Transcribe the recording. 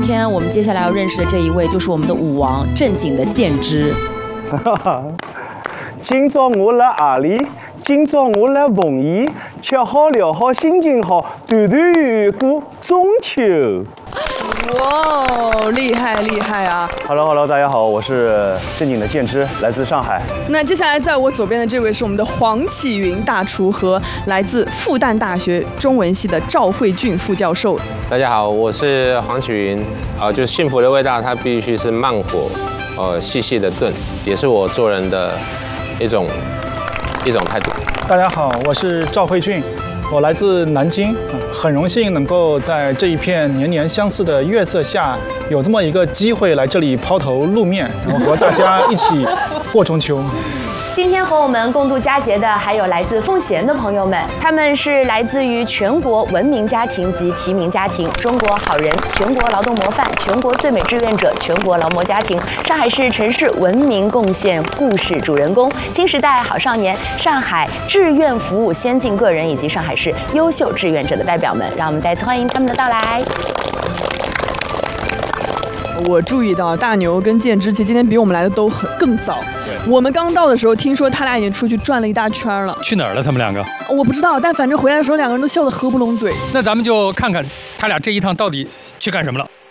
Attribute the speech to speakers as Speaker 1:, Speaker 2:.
Speaker 1: 天我们接下来要认识的这一位，就是我们的舞王正经的建之。
Speaker 2: 今朝我辣何里？今朝我辣奉贤，吃好聊好，心情好，团团圆圆过中秋。
Speaker 3: 哇，厉害厉害啊
Speaker 2: Hello， 大家好，我是正经的建之，来自上海。
Speaker 3: 那接下来在我左边的这位是我们的黄启云大厨和来自复旦大学中文系的赵慧俊副教授。
Speaker 4: 大家好，我是黄启云，就是幸福的味道，它必须是慢火，细细的炖，也是我做人的一种态度。
Speaker 5: 大家好，我是赵慧俊，我来自南京，很荣幸能够在这一片年年相似的月色下，有这么一个机会来这里抛头露面，然后和大家一起过中秋。
Speaker 6: 今天和我们共度佳节的还有来自奉贤的朋友们，他们是来自于全国文明家庭及提名家庭、中国好人、全国劳动模范、全国最美志愿者、全国劳模家庭、上海市城市文明贡献故事主人公、新时代好少年、上海志愿服务先进个人以及上海市优秀志愿者的代表们，让我们再次欢迎他们的到来。
Speaker 3: 我注意到大牛跟建之，其实今天比我们来的都更早。我们刚到的时候，听说他俩已经出去转了一大圈了。
Speaker 7: 去哪儿了？他们两个？
Speaker 3: 我不知道，但反正回来的时候，两个人都笑得合不拢嘴。
Speaker 7: 那咱们就看看他俩这一趟到底去干什么了。